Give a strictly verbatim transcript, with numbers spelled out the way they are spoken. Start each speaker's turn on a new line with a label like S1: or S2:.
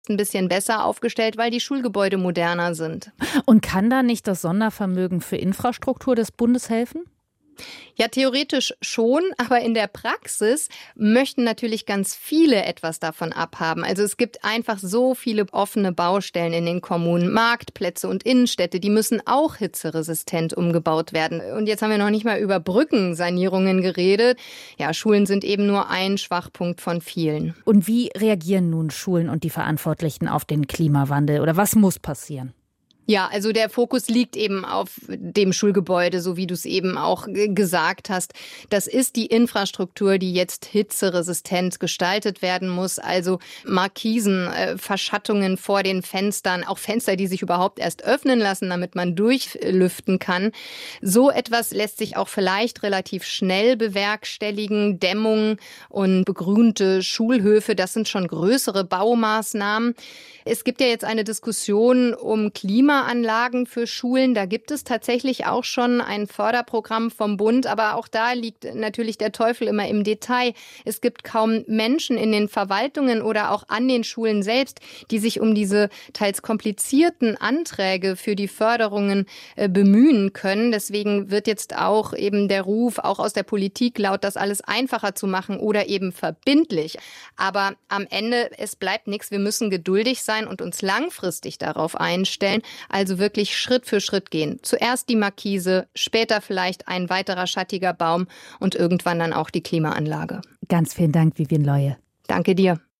S1: ein bisschen besser aufgestellt, weil die Schulgebäude moderner sind.
S2: Und kann da nicht das Sondervermögen für Infrastruktur des Bundes helfen?
S1: Ja, theoretisch schon, aber in der Praxis möchten natürlich ganz viele etwas davon abhaben. Also es gibt einfach so viele offene Baustellen in den Kommunen, Marktplätze und Innenstädte, die müssen auch hitzeresistent umgebaut werden. Und jetzt haben wir noch nicht mal über Brückensanierungen geredet. Ja, Schulen sind eben nur ein Schwachpunkt von vielen.
S2: Und wie reagieren nun Schulen und die Verantwortlichen auf den Klimawandel oder was muss passieren?
S1: Ja, also der Fokus liegt eben auf dem Schulgebäude, so wie du es eben auch gesagt hast. Das ist die Infrastruktur, die jetzt hitzeresistent gestaltet werden muss. Also Markisen, äh, Verschattungen vor den Fenstern, auch Fenster, die sich überhaupt erst öffnen lassen, damit man durchlüften kann. So etwas lässt sich auch vielleicht relativ schnell bewerkstelligen. Dämmung und begrünte Schulhöfe, das sind schon größere Baumaßnahmen. Es gibt ja jetzt eine Diskussion um Klimaanlagen für Schulen. Da gibt es tatsächlich auch schon ein Förderprogramm vom Bund. Aber auch da liegt natürlich der Teufel immer im Detail. Es gibt kaum Menschen in den Verwaltungen oder auch an den Schulen selbst, die sich um diese teils komplizierten Anträge für die Förderungen äh, bemühen können. Deswegen wird jetzt auch eben der Ruf, auch aus der Politik laut, das alles einfacher zu machen oder eben verbindlich. Aber am Ende, es bleibt nichts. Wir müssen geduldig sein und uns langfristig darauf einstellen, also wirklich Schritt für Schritt gehen. Zuerst die Markise, später vielleicht ein weiterer schattiger Baum und irgendwann dann auch die Klimaanlage.
S2: Ganz vielen Dank, Vivien Leue.
S1: Danke dir.